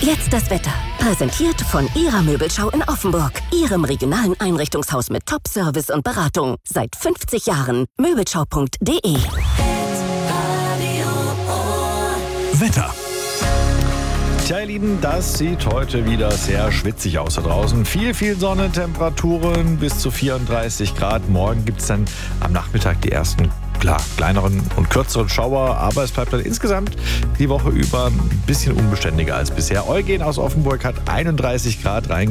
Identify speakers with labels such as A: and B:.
A: Jetzt das Wetter. Präsentiert von Ihrer Möbelschau in Offenburg. Ihrem regionalen Einrichtungshaus mit Top-Service und Beratung. Seit 50 Jahren. Möbelschau.de.
B: Wetter. Tja, ihr Lieben, das sieht heute wieder sehr schwitzig aus da draußen. Viel Sonne, Temperaturen bis zu 34 Grad. Morgen gibt es dann am Nachmittag die ersten kleineren und kürzeren Schauer, aber es bleibt dann insgesamt die Woche über ein bisschen unbeständiger als bisher. Eugen aus Offenburg hat 31 Grad